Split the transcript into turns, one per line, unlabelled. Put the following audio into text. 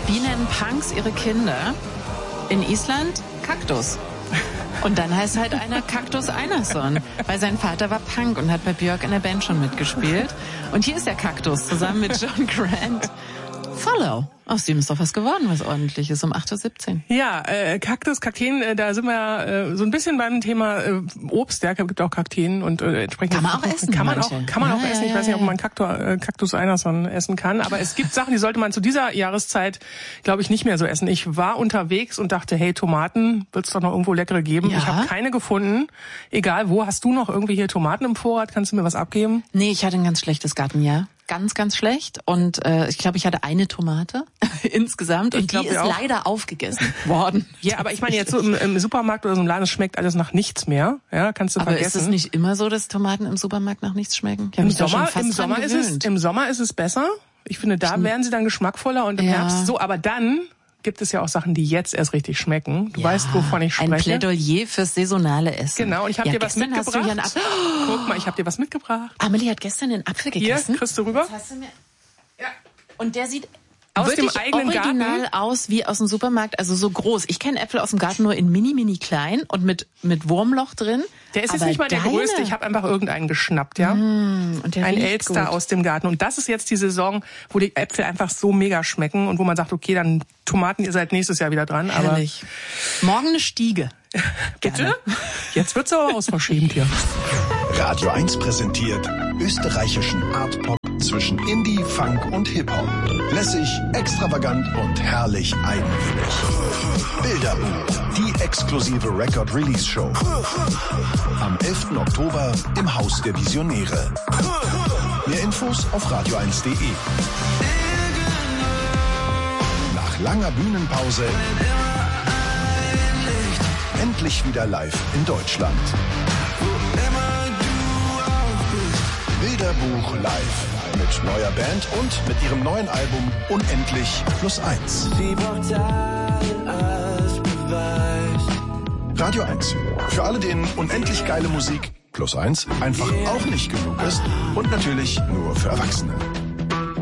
Wie nennen Punks ihre Kinder? In Island Kaktus. Und dann heißt halt einer Kaktus Einarsson, weil sein Vater war Punk und hat bei Björk in der Band schon mitgespielt. Und hier ist der Kaktus zusammen mit John Grant. Follow. Aus dem ist doch was geworden, was ordentliches, um 8.17 Uhr.
Ja, Kaktus, Kakteen, da sind wir ja so ein bisschen beim Thema Obst. Ja, gibt auch Kakteen und entsprechend
kann man auch essen.
Kann man auch essen. Ich weiß nicht, ob man Kaktus Einarsson essen kann, aber es gibt Sachen, die sollte man zu dieser Jahreszeit, glaube ich, nicht mehr so essen. Ich war unterwegs und dachte, hey, Tomaten wird's doch noch irgendwo leckere geben.
Ja.
Ich habe keine gefunden. Egal wo, hast du noch irgendwie hier Tomaten im Vorrat? Kannst du mir was abgeben?
Nee, ich hatte ein ganz schlechtes Gartenjahr. Ganz, ganz schlecht. Und ich glaube, ich hatte eine Tomate insgesamt und die ist leider aufgegessen worden.
Ja, aber ich meine jetzt so im Supermarkt oder so im Laden, es schmeckt alles nach nichts mehr. Ja, kannst du vergessen.
Aber ist es nicht immer so, dass Tomaten im Supermarkt nach nichts schmecken?
Im Sommer ist es besser. Ich finde, da werden sie dann geschmackvoller und im Herbst so. Aber dann gibt es ja auch Sachen, die jetzt erst richtig schmecken. Du weißt, wovon ich spreche.
Ein Plädoyer fürs saisonale Essen.
Genau, und ich habe dir was mitgebracht. Guck mal, ich habe dir was mitgebracht.
Amelie hat gestern den Apfel gegessen.
Hier, kriegst du rüber.
Das hast du mir... Ja. Und der sieht
aus
wirklich
dem eigenen
original
Garten
aus wie aus dem Supermarkt, also so groß. Ich kenne Äpfel aus dem Garten nur in mini klein und mit Wurmloch drin.
Der ist jetzt nicht mal der größte, ich habe einfach irgendeinen geschnappt, ja.
Und der
ein Elster gut aus dem Garten. Und das ist jetzt die Saison, wo die Äpfel einfach so mega schmecken und wo man sagt, okay, dann Tomaten, ihr seid nächstes Jahr wieder dran.
Herrlich. Aber morgen eine Stiege.
Bitte? Jetzt wird's aber ausverschämt hier.
Radio 1 präsentiert österreichischen Art-Pop zwischen Indie, Funk und Hip-Hop. Lässig, extravagant und herrlich eigenwillig. Bilderbuch, die exklusive Record-Release-Show. Am 11. Oktober im Haus der Visionäre. Mehr Infos auf radio1.de. Nach langer Bühnenpause endlich wieder live in Deutschland. Bilderbuch live mit neuer Band und mit ihrem neuen Album Unendlich +1. Radio 1. Für alle, denen unendlich geile Musik +1 einfach auch nicht genug ist und natürlich nur für Erwachsene.